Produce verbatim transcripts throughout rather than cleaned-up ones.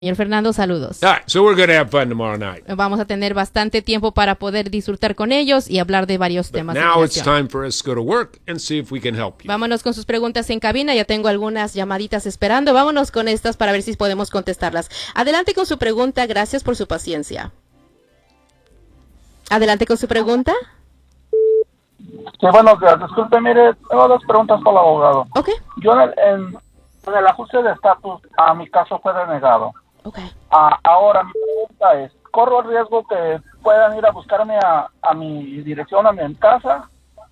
Señor Fernando, saludos. All right, so we're going to have fun tomorrow night. Vamos a tener bastante tiempo para poder disfrutar con ellos y hablar de varios But temas. now de it's time for us to go to work and see if we can help you. Vámonos con sus preguntas en cabina. Ya tengo algunas llamaditas esperando. Vámonos con estas para ver si podemos contestarlas. Adelante con su pregunta. Gracias por su paciencia. Adelante con su pregunta. Sí, buenos días. Disculpe, mire, tengo dos preguntas para el abogado. Ok. Yo en el, en, en el ajuste de estatus, a mi caso fue denegado. Ok. A, ahora, mi pregunta es, ¿corro el riesgo que puedan ir a buscarme a, a mi dirección, a mi casa?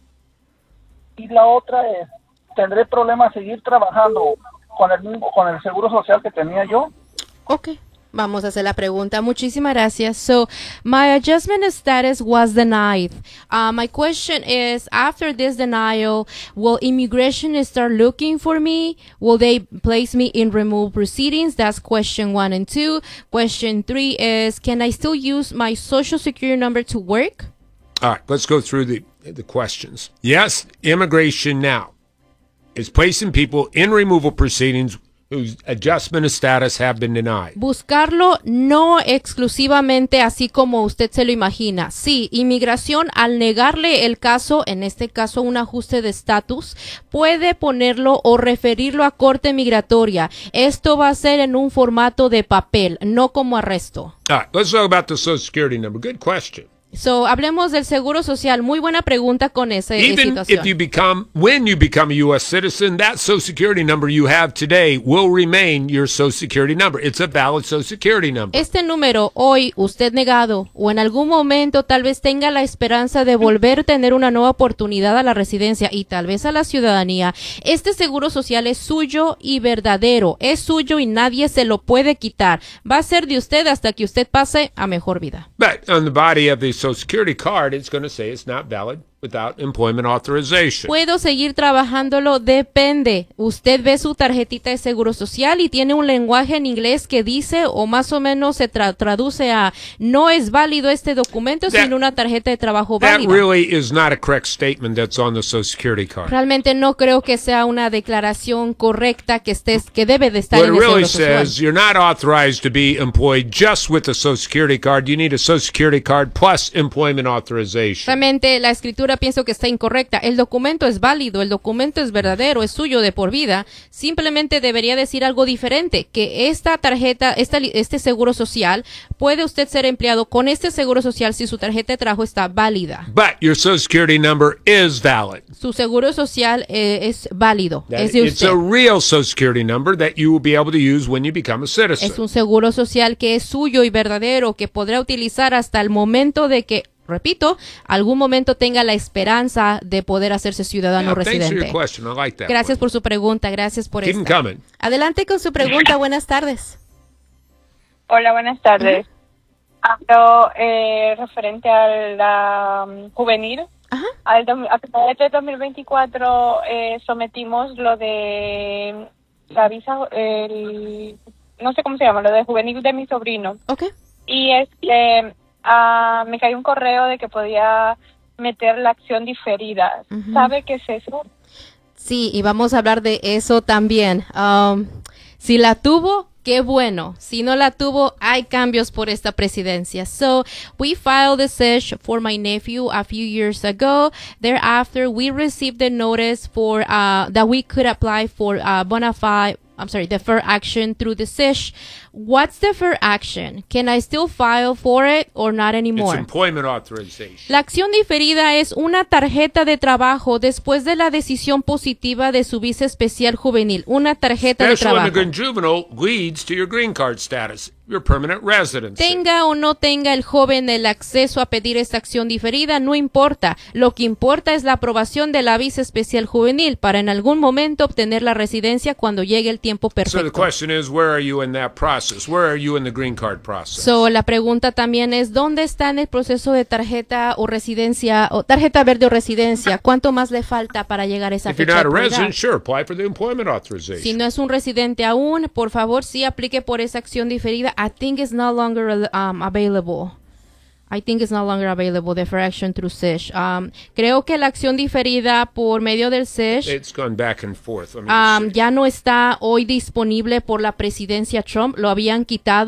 Y la otra es, ¿tendré problema seguir trabajando con el mismo, con el seguro social que tenía yo? Ok. Vamos a hacer la pregunta. Muchísimas gracias. So, my adjustment status was denied. Uh, my question is, after this denial, will immigration start looking for me? Will they place me in removal proceedings? That's question one and two. Question three is, can I still use my social security number to work? All right, let's go through the, the questions. Yes, immigration now is placing people in removal proceedings whose adjustment of status have been denied. Buscarlo no exclusivamente así como usted se lo imagina. Sí, inmigración al negarle el caso, en este caso un ajuste de estatus, puede ponerlo o referirlo a corte migratoria. Esto va a ser en un formato de papel, no como arresto. All right, let's talk about the Social Security number. Good question. So, hablemos del seguro social. Muy buena pregunta con esa eh, Even situación. if you become, when you become a U S citizen, that Social Security number you have today will remain your Social Security number. It's a valid Social Security number. Este número, hoy, usted negado, o en algún momento tal vez tenga la esperanza de volver a tener una nueva oportunidad a la residencia y tal vez a la ciudadanía, este seguro social es suyo y verdadero. Es suyo y nadie se lo puede quitar. Va a ser de usted hasta que usted pase a mejor vida. But on the body of the Social Security card, it's going to say it's not valid without employment authorization. ¿Puedo seguir trabajándolo? Depende. Usted ve su tarjetita de seguro social y tiene un lenguaje en inglés que dice o más o menos se tra traduce a no es válido este documento That- sin una tarjeta de trabajo That válida. really is not a correct statement that's on the Social Security card. Realmente no creo que sea una declaración correcta que estés que debe de estar What en it el really seguro social. says, you're not authorized to be employed just with a Social Security card. You need a Social Security card plus employment authorization. Realmente la escritura pienso que está incorrecta. El documento es válido, el documento es verdadero, es suyo de por vida. Simplemente debería decir algo diferente, que esta tarjeta, esta, este seguro social, puede usted ser empleado con este seguro social si su tarjeta de trabajo está válida. But your Social Security number is valid. Su seguro social eh, es válido, That es de it's usted. a real Social Security number that you will be able to use when you become a citizen. Es un seguro social que es suyo y verdadero, que podrá utilizar hasta el momento de que, repito, algún momento tenga la esperanza de poder hacerse ciudadano Yeah, thanks for your residente. question. I like that Gracias one. por su pregunta, gracias por Keep 'em esta. coming. Adelante con su pregunta, buenas tardes. Hola, buenas tardes. Hablo eh, referente a la um, juvenil. Ajá. Al dom- a finales de dos mil veinticuatro eh, sometimos lo de la visa, el, no sé cómo se llama, lo de juvenil de mi sobrino. Ok. Y este, ah, me cayó un correo de que podía meter la acción diferida. Ujú. ¿Sabe qué es eso? Sí, y vamos a hablar de eso también. Um, si la tuvo, qué bueno. Si no la tuvo, hay cambios por esta presidencia. So, we filed the S I S H for my nephew a few years ago. Thereafter, we received the notice for uh, that we could apply for uh, bona fide, I'm sorry, deferred action through the S I S H. What's deferred action? Can I still file for it or not It's anymore? employment authorization. La acción diferida es una tarjeta de trabajo después de la decisión positiva de su visa especial juvenil. Una tarjeta de Special trabajo. immigrant juvenile leads to your green card status, your permanent residency. Tenga o no tenga el joven el acceso a pedir esta acción diferida, no importa. Lo que importa es la aprobación de la visa especial juvenil para en algún momento obtener la residencia cuando llegue el tiempo So the perfecto. question is, where are you in that process? Where are you in the green card process? So, la pregunta también es, ¿dónde está en el proceso de tarjeta o residencia, o tarjeta verde o residencia? ¿Cuánto más le falta para llegar a esa If you're fecha not de a prioridad? resident, sure, apply for the employment authorization. Si no es un residente aún, por favor, sí aplique por esa acción diferida. I think it's no longer um, available. I think it's no longer available, the deferred action through S I S H. Um, creo que la acción diferida por medio del S I S H It's gone back and forth. Let me um, just see. ya no está hoy disponible por la presidencia Trump. Lo habían quitado.